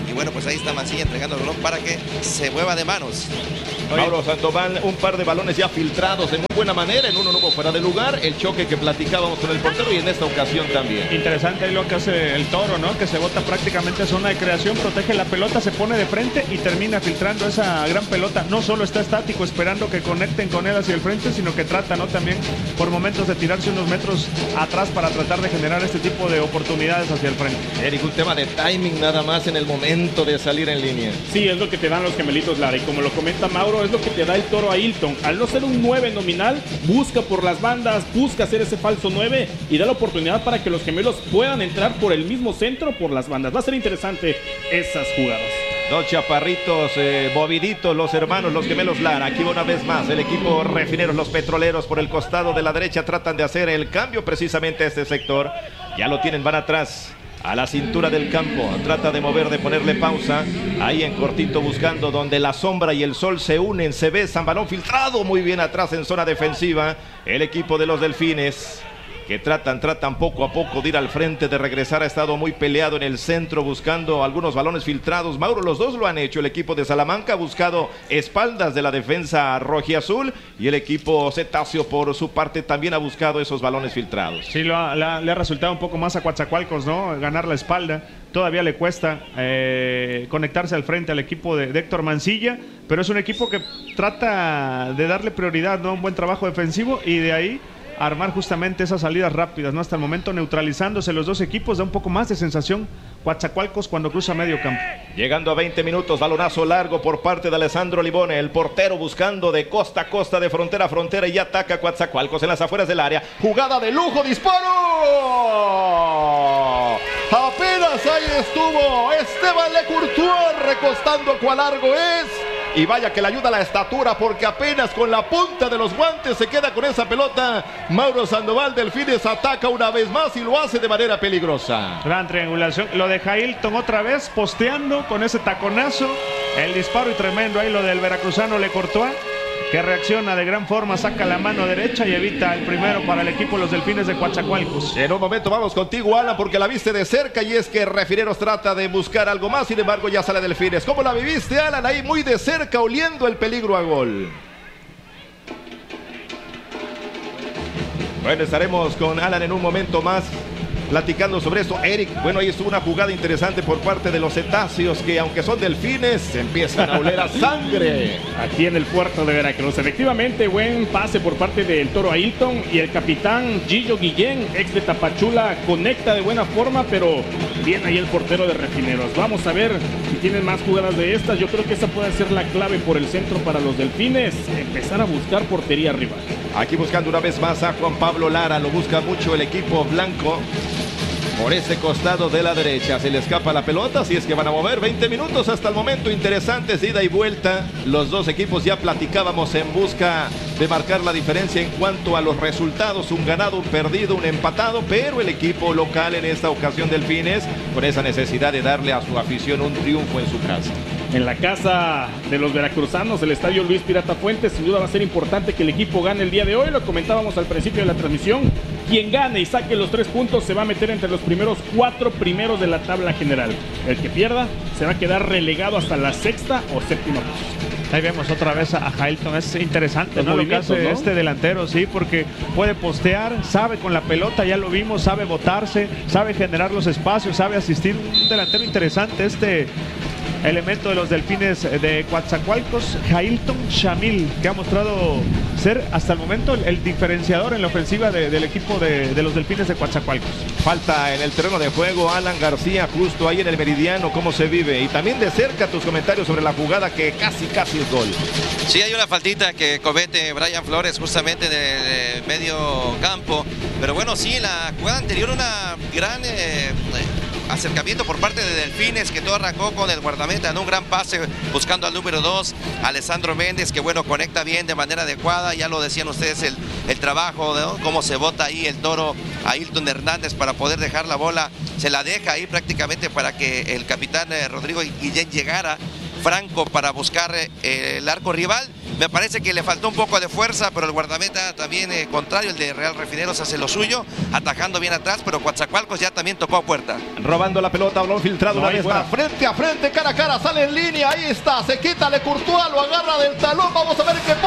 y bueno, pues ahí está Mancilla entregando el balón para que se mueva de manos. Mauro Sandoval, un par de balones ya filtrados de muy buena manera, en uno no hubo fuera de lugar, el choque que platicábamos con el portero y en esta ocasión también. Interesante ahí lo que hace el Toro, ¿no? Que se bota prácticamente a zona de creación, protege la pelota, se pone de frente y termina filtrando esa gran pelota. No solo está estático esperando que conecten con él hacia el frente, sino que trata, ¿no? También por momentos de tirarse unos metros atrás para tratar de generar este tipo de oportunidades hacia el frente. Eric, un tema de timing nada más en el momento de salir en línea. Sí, es lo que te dan los gemelitos Lara, y como lo comenta Mauro, es lo que te da el Toro Ailton. Al no ser un nueve nominal, busca por las bandas, busca hacer ese falso nueve y da la oportunidad para que los gemelos puedan entrar por el mismo centro, por las bandas. Va a ser interesante esas jugadas. Dos chaparritos, eh, boviditos, los hermanos, los gemelos Lara. Aquí una vez más el equipo Refineros, los petroleros por el costado de la derecha tratan de hacer el cambio precisamente a este sector. Ya lo tienen, van atrás a la cintura del campo, trata de mover, de ponerle pausa, ahí en cortito buscando donde la sombra y el sol se unen, se besan, balón filtrado muy bien atrás en zona defensiva, el equipo de los Delfines, que tratan, tratan poco a poco de ir al frente, de regresar. Ha estado muy peleado en el centro buscando algunos balones filtrados. Mauro, los dos lo han hecho. El equipo de Salamanca ha buscado espaldas de la defensa rojiazul y el equipo Cetáceo por su parte también ha buscado esos balones filtrados. Sí, lo ha, la, le ha resultado un poco más a Coatzacoalcos, ¿no? Ganar la espalda. Todavía le cuesta eh, conectarse al frente al equipo de, de Héctor Mancilla, pero es un equipo que trata de darle prioridad, ¿no? Un buen trabajo defensivo y de ahí armar justamente esas salidas rápidas, ¿no? Hasta el momento neutralizándose los dos equipos, da un poco más de sensación Coatzacoalcos cuando cruza medio campo. Llegando a veinte minutos, balonazo largo por parte de Alessandro Libone, el portero buscando de costa a costa, de frontera a frontera, y ya ataca Coatzacoalcos en las afueras del área. Jugada de lujo, disparo. Apenas ahí estuvo Esteban Lecourtois recostando cuál largo es. Y vaya que le ayuda la estatura, porque apenas con la punta de los guantes se queda con esa pelota. Mauro Sandoval. Delfines ataca una vez más y lo hace de manera peligrosa. Gran triangulación. Lo de Jailton otra vez posteando con ese taconazo. El disparo y tremendo ahí lo del veracruzano Lecourtois, que reacciona de gran forma, saca la mano derecha y evita el primero para el equipo los Delfines de Coatzacoalcos. En un momento vamos contigo, Alan, porque la viste de cerca y es que Refineros trata de buscar algo más, sin embargo ya sale Delfines. ¿Cómo la viviste, Alan? Ahí muy de cerca, oliendo el peligro a gol. Bueno, estaremos con Alan en un momento más platicando sobre esto. Eric, bueno, ahí estuvo una jugada interesante por parte de los cetáceos que, aunque son delfines, se empiezan a oler a sangre. Aquí en el puerto de Veracruz. Efectivamente, buen pase por parte del Toro Ailton y el capitán Gillo Guillén, ex de Tapachula, conecta de buena forma, pero bien ahí el portero de Refineros. Vamos a ver si tienen más jugadas de estas. Yo creo que esa puede ser la clave por el centro para los Delfines, empezar a buscar portería rival. Aquí buscando una vez más a Juan Pablo Lara, lo busca mucho el equipo blanco. Por ese costado de la derecha se le escapa la pelota, así es que van a mover veinte minutos hasta el momento, interesantes, ida y vuelta. Los dos equipos ya platicábamos en busca de marcar la diferencia en cuanto a los resultados, un ganado, un perdido, un empatado, pero el equipo local en esta ocasión Delfines con esa necesidad de darle a su afición un triunfo en su casa. En la casa de los veracruzanos, el estadio Luis Pirata Fuentes, sin duda va a ser importante que el equipo gane el día de hoy. Lo comentábamos al principio de la transmisión. Quien gane y saque los tres puntos se va a meter entre los primeros cuatro primeros de la tabla general. El que pierda se va a quedar relegado hasta la sexta o séptima posición. Ahí vemos otra vez a Jailton. Es interesante, ¿no? Lo que hace, ¿no?, este delantero, sí, porque puede postear, sabe con la pelota, ya lo vimos, sabe botarse, sabe generar los espacios, sabe asistir. Un delantero interesante este elemento de los Delfines de Coatzacoalcos, Jailton Chamil, que ha mostrado ser hasta el momento el, el diferenciador en la ofensiva de, del equipo de, de los Delfines de Coatzacoalcos. Falta en el terreno de juego Alan García, justo ahí en el meridiano, cómo se vive, y también de cerca tus comentarios sobre la jugada que casi casi es gol. Sí, hay una faltita que comete Brian Flores justamente de, de medio campo, pero bueno, sí, la jugada anterior una gran eh, acercamiento por parte de Delfines, que todo arrancó con el guardameta en un gran pase buscando al número dos, Alessandro Méndez, que bueno, conecta bien de manera adecuada. Ya lo decían ustedes, el, el trabajo, ¿no?, cómo se bota ahí el Toro a Ailton Hernández para poder dejar la bola, se la deja ahí prácticamente para que el capitán eh, Rodrigo Guillén llegara franco para buscar eh, el arco rival, Me parece que le faltó un poco de fuerza, pero el guardameta también eh, contrario, el de Real Refineros, hace lo suyo, atajando bien atrás, pero Coatzacoalcos ya también tocó a puerta. Robando la pelota, balón filtrado No, una ahí vez fuera. más. Frente a frente, cara a cara, sale en línea, ahí está, se quita, le Courtois, lo agarra del talón, vamos a ver qué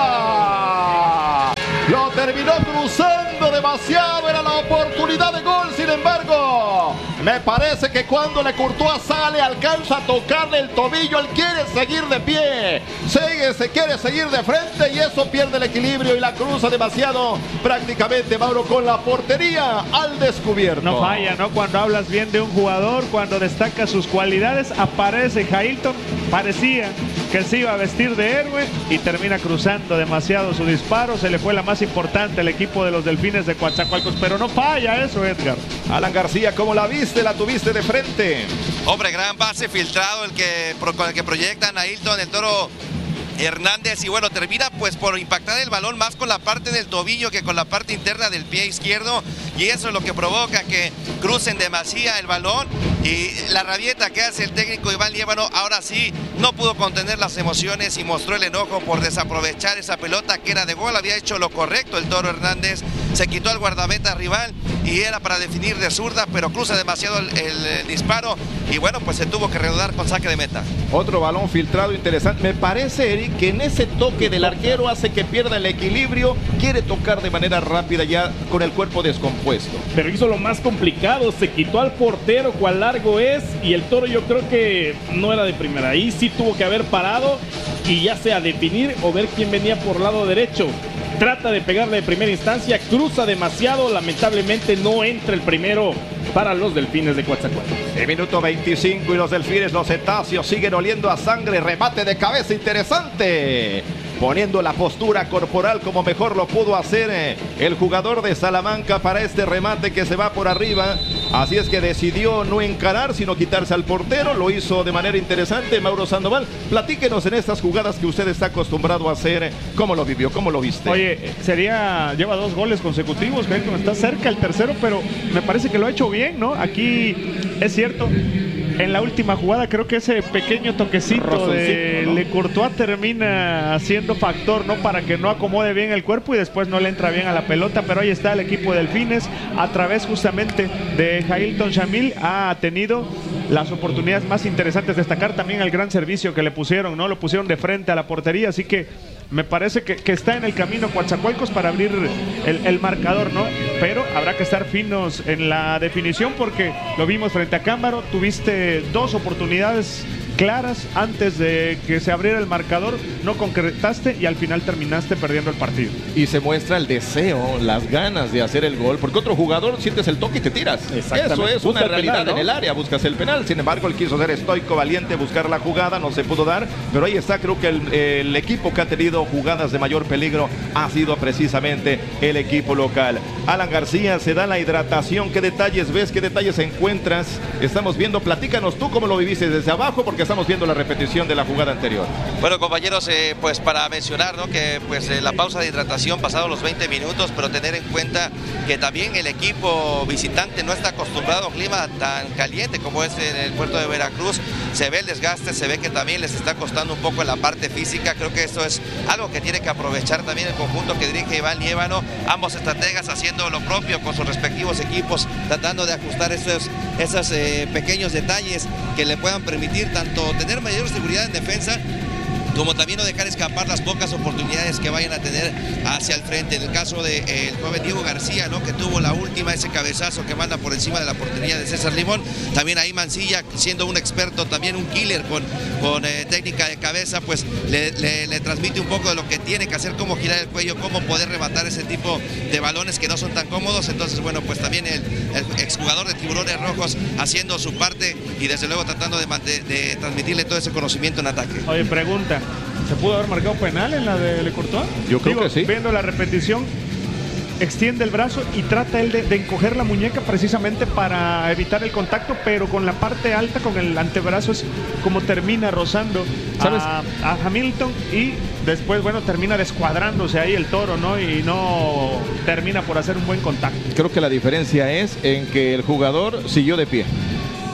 pasa. Lo terminó cruzando demasiado, era la oportunidad de gol, sin embargo, me parece que cuando le Courtois sale, alcanza a tocarle el tobillo, él quiere seguir de pie, sigue, se quiere seguir de frente y eso pierde el equilibrio y la cruza demasiado, prácticamente Mauro con la portería al descubierto. No falla, ¿no? Cuando hablas bien de un jugador, cuando destaca sus cualidades, aparece Jailton, parecía que se iba a vestir de héroe y termina cruzando demasiado su disparo, se le fue la más importante al equipo de los Delfines de Coatzacoalcos, pero no falla eso, Edgar. Alan García, ¿cómo la viste? La tuviste de frente. Hombre, gran pase filtrado el que, con el que proyectan a Ailton, el Toro Hernández, y bueno, termina pues por impactar el balón más con la parte del tobillo que con la parte interna del pie izquierdo, y eso es lo que provoca que crucen demasiado el balón, y la rabieta que hace el técnico Iván Liévano, ahora sí no pudo contener las emociones y mostró el enojo por desaprovechar esa pelota que era de gol. Había hecho lo correcto el Toro Hernández, se quitó al guardameta rival y era para definir de zurda, pero cruza demasiado el, el, el disparo y bueno, pues se tuvo que reanudar con saque de meta. Otro balón filtrado interesante. Me parece, Eric, que en ese toque del arquero hace que pierda el equilibrio, quiere tocar de manera rápida ya con el cuerpo descompuesto. Pero hizo lo más complicado, se quitó al portero cuál largo es, y el Toro yo creo que no era de primera, ahí sí tuvo que haber parado y ya sea definir o ver quién venía por lado derecho. Trata de pegarle de primera instancia, cruza demasiado, lamentablemente no entra el primero para los Delfines de Coatzacoalcos. El minuto veinticinco y los Delfines, los cetáceos siguen oliendo a sangre, remate de cabeza interesante, poniendo la postura corporal como mejor lo pudo hacer eh, el jugador de Salamanca para este remate que se va por arriba. Así es que decidió no encarar, sino quitarse al portero. Lo hizo de manera interesante Mauro Sandoval. Platíquenos en estas jugadas que usted está acostumbrado a hacer. ¿Cómo lo vivió? ¿Cómo lo viste? Oye, sería, lleva dos goles consecutivos, Jailton está cerca el tercero, pero me parece que lo ha hecho bien, ¿no? Aquí es cierto, en la última jugada creo que ese pequeño toquecito de ¿no? Le Courtois termina siendo factor, ¿no? Para que no acomode bien el cuerpo y después no le entra bien a la pelota, pero ahí está el equipo de Delfines, a través justamente de Jailton Shamil, ha tenido las oportunidades más interesantes. Destacar también el gran servicio que le pusieron, ¿no? Lo pusieron de frente a la portería, así que me parece que, que está en el camino Coatzacoalcos para abrir el, el marcador, ¿no? Pero habrá que estar finos en la definición porque lo vimos frente a Cámbaro, tuviste dos oportunidades claras antes de que se abriera el marcador, no concretaste y al final terminaste perdiendo el partido. Y se muestra el deseo, las ganas de hacer el gol, porque otro jugador sientes el toque y te tiras. Eso es una realidad penal, ¿no? En el área, buscas el penal. Sin embargo, él quiso ser estoico, valiente, buscar la jugada, no se pudo dar, pero ahí está. Creo que el, el equipo que ha tenido jugadas de mayor peligro ha sido precisamente el equipo local. Alan García, se da la hidratación. ¿Qué detalles ves? ¿Qué detalles encuentras? Estamos viendo, platícanos tú cómo lo viviste desde abajo, porque estamos viendo la repetición de la jugada anterior. Bueno, compañeros, eh, pues para mencionar, ¿no? Que pues eh, la pausa de hidratación pasados los veinte minutos, pero tener en cuenta que también el equipo visitante no está acostumbrado a un clima tan caliente como es en el puerto de Veracruz. Se ve el desgaste, se ve que también les está costando un poco en la parte física. Creo que esto es algo que tiene que aprovechar también el conjunto que dirige Iván Liévano. Ambos estrategas haciendo lo propio con sus respectivos equipos, tratando de ajustar esos, esos eh, pequeños detalles que le puedan permitir tanto tener mayor seguridad en defensa como también no dejar escapar las pocas oportunidades que vayan a tener hacia el frente. En el caso del de, eh, joven Diego García, ¿no? Que tuvo la última, ese cabezazo que manda por encima de la portería de César Limón. También ahí Mancilla, siendo un experto, también un killer con, con eh, técnica de cabeza, pues le, le, le transmite un poco de lo que tiene que hacer, cómo girar el cuello, cómo poder rematar ese tipo de balones que no son tan cómodos. Entonces, bueno, pues también el, el exjugador de Tiburones Rojos haciendo su parte y desde luego tratando de, de, de transmitirle todo ese conocimiento en ataque. Oye, pregunta, ¿se pudo haber marcado penal en la de Le Courtois? Yo creo Digo, que sí. Viendo la repetición, extiende el brazo y trata él de, de encoger la muñeca precisamente para evitar el contacto, pero con la parte alta, con el antebrazo, es como termina rozando a, a Hamilton y después, bueno, termina descuadrándose ahí el Toro, ¿no? Y no termina por hacer un buen contacto. Creo que la diferencia es en que el jugador siguió de pie.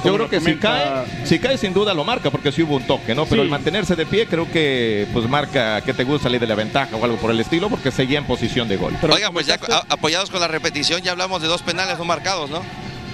Yo creo que si cae, si cae sin duda lo marca, porque sí hubo un toque, ¿no? Pero sí, el mantenerse de pie creo que pues marca que te gusta la ley de la ventaja o algo por el estilo, porque seguía en posición de gol. Pero, oigan, pues ya a, apoyados con la repetición, ya hablamos de dos penales no marcados, ¿no?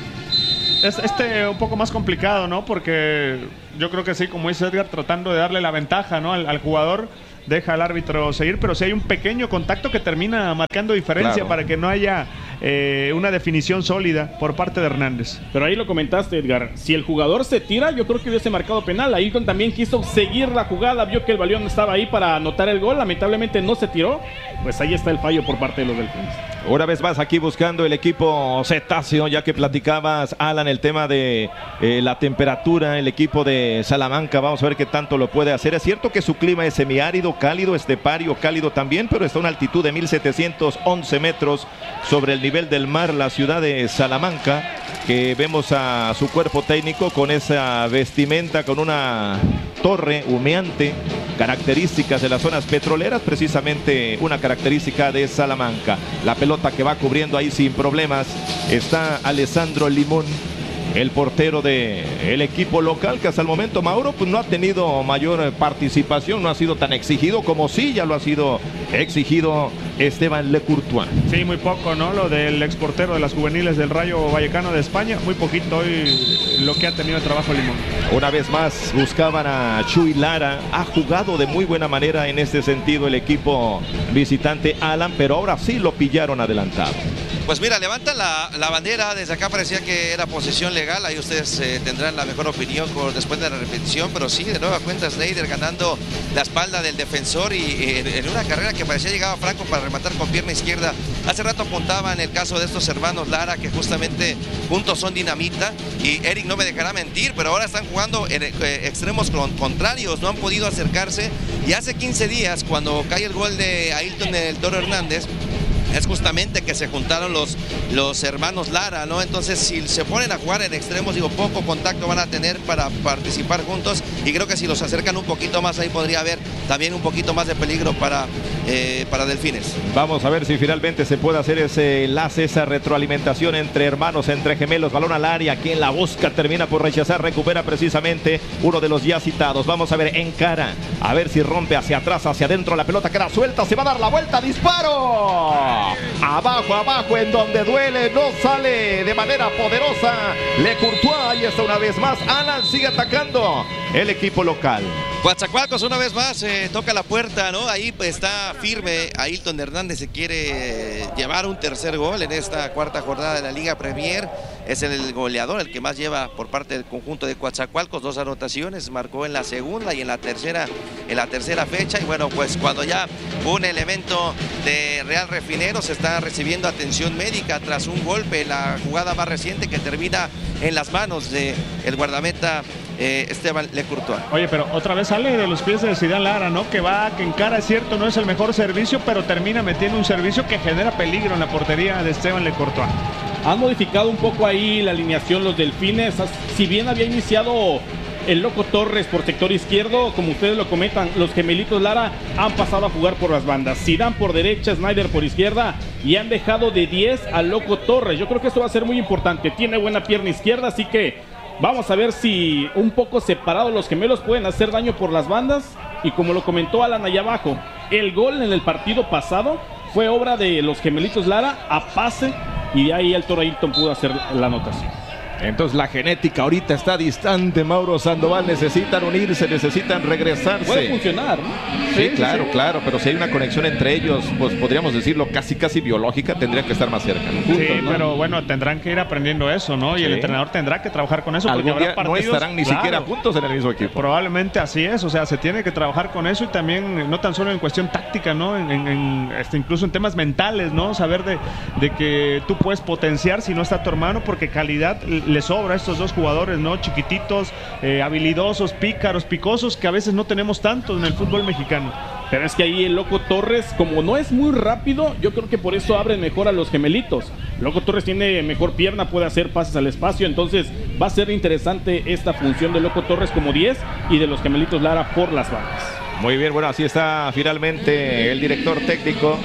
Es este un poco más complicado, ¿no? Porque yo creo que sí, como dice Edgar, tratando de darle la ventaja, ¿no? al, al jugador, deja al árbitro seguir, pero si hay un pequeño contacto que termina marcando diferencia, claro, para que no haya eh, una definición sólida por parte de Hernández. Pero ahí lo comentaste, Edgar, si el jugador se tira, yo creo que hubiese marcado penal. Ailton también quiso seguir la jugada, vio que el balón estaba ahí para anotar el gol, lamentablemente no se tiró, pues ahí está el fallo por parte de los Delfines. Una vez más aquí buscando el equipo cetáceo, ya que platicabas, Alan, el tema de eh, la temperatura, el equipo de Salamanca, vamos a ver qué tanto lo puede hacer. Es cierto que su clima es semiárido, cálido, estepario, cálido también, pero está a una altitud de mil setecientos once metros sobre el nivel del mar, la ciudad de Salamanca, que vemos a su cuerpo técnico con esa vestimenta, con una torre humeante, características de las zonas petroleras, precisamente una característica de Salamanca. La pelota que va cubriendo ahí sin problemas está Alessandro Limón, el portero del equipo local, que hasta el momento, Mauro, pues no ha tenido mayor participación, no ha sido tan exigido como sí ya lo ha sido exigido Esteban Lecourtois. Sí, muy poco, ¿no? Lo del exportero de las juveniles del Rayo Vallecano de España, muy poquito hoy lo que ha tenido el trabajo Limón. Una vez más buscaban a Chuy Lara, ha jugado de muy buena manera en este sentido el equipo visitante, Alan, pero ahora sí lo pillaron adelantado. Pues mira, levantan la, la bandera, desde acá parecía que era posesión legal, ahí ustedes eh, tendrán la mejor opinión por, después de la repetición, pero sí, de nueva cuenta Sneijder ganando la espalda del defensor y eh, en una carrera que parecía llegaba Franco para rematar con pierna izquierda. Hace rato apuntaba en el caso de estos hermanos Lara, que justamente juntos son dinamita, y Eric no me dejará mentir, pero ahora están jugando en eh, extremos con, contrarios, no han podido acercarse, y hace quince días, cuando cae el gol de Ailton el Toro Hernández, es justamente que se juntaron los, los hermanos Lara, ¿no? Entonces, si se ponen a jugar en extremos, digo, poco contacto van a tener para participar juntos, y creo que si los acercan un poquito más, ahí podría haber también un poquito más de peligro para, eh, para Delfines. Vamos a ver si finalmente se puede hacer ese enlace, esa retroalimentación entre hermanos, entre gemelos. Balón al área, quien la busca termina por rechazar, recupera precisamente uno de los ya citados. Vamos a ver, en cara, a ver si rompe hacia atrás, hacia adentro, la pelota queda suelta, se va a dar la vuelta, disparo. Abajo, abajo, en donde duele, no sale de manera poderosa Lecourtois. Ahí está una vez más, Alan sigue atacando el equipo local. Coatzacoalcos una vez más eh, toca la puerta, ¿no? Ahí pues, está firme Ailton Hernández, se quiere eh, llevar un tercer gol en esta cuarta jornada de la Liga Premier. Es el goleador, el que más lleva por parte del conjunto de Coatzacoalcos, dos anotaciones, marcó en la segunda y en la tercera, en la tercera fecha. Y bueno, pues cuando ya un elemento de Real Refineros está recibiendo atención médica tras un golpe, la jugada más reciente que termina en las manos del guardameta eh, Esteban Lecourtois. Oye, pero otra vez sale de los pies de Zidane Lara, ¿no? Que va, que encara, es cierto, no es el mejor servicio, pero termina metiendo un servicio que genera peligro en la portería de Esteban Lecourtois. Han modificado un poco ahí la alineación los Delfines, si bien había iniciado el Loco Torres por sector izquierdo, como ustedes lo comentan, los gemelitos Lara han pasado a jugar por las bandas. Zidane por derecha, Sneijder por izquierda, y han dejado de diez al Loco Torres. Yo creo que esto va a ser muy importante. Tiene buena pierna izquierda, así que vamos a ver si un poco separados los gemelos pueden hacer daño por las bandas. Y como lo comentó Alan allá abajo, el gol en el partido pasado fue obra de los gemelitos Lara a pase, y de ahí el Toro Ailton pudo hacer la anotación. Entonces la genética ahorita está distante, Mauro Sandoval, necesitan unirse, necesitan regresarse. Puede funcionar, ¿no? Sí, sí, claro, sí, claro, pero si hay una conexión entre ellos, pues podríamos decirlo casi casi biológica, tendrían que estar más cerca, ¿no? Juntos, sí, ¿no? Pero bueno, tendrán que ir aprendiendo eso, ¿no? Y sí, el entrenador tendrá que trabajar con eso, porque algún habrá día partidos, no estarán ni claro, siquiera juntos en el mismo equipo. Probablemente así es, o sea, se tiene que trabajar con eso, y también no tan solo en cuestión táctica, ¿no? En, en, en, este, incluso en temas mentales, ¿no? Saber de, de que tú puedes potenciar si no está tu hermano, porque calidad le sobra a estos dos jugadores, ¿no? Chiquititos, eh, habilidosos, pícaros, picosos, que a veces no tenemos tantos en el fútbol mexicano. Pero es que ahí el Loco Torres, como no es muy rápido, yo creo que por eso abren mejor a los gemelitos. Loco Torres tiene mejor pierna, puede hacer pases al espacio, entonces va a ser interesante esta función de Loco Torres como diez y de los gemelitos Lara por las bandas. Muy bien, bueno, así está finalmente el director técnico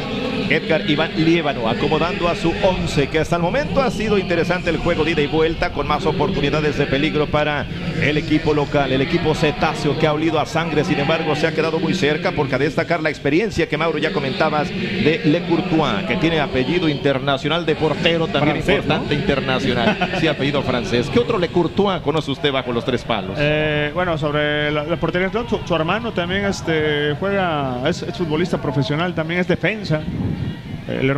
Edgar Iván Liévano acomodando a su once, que hasta el momento ha sido interesante el juego de ida y vuelta, con más oportunidades de peligro para el equipo local, el equipo cetáceo, que ha olido a sangre, sin embargo se ha quedado muy cerca, porque a destacar la experiencia que Mauro ya comentabas de Le Courtois, que tiene apellido internacional de portero, también francés, importante, ¿no? Internacional, sí, apellido francés. ¿Qué otro Le Courtois conoce usted bajo los tres palos? Eh, bueno, sobre la, la portería, su, su hermano también este, juega, es, es futbolista profesional, también es defensa. El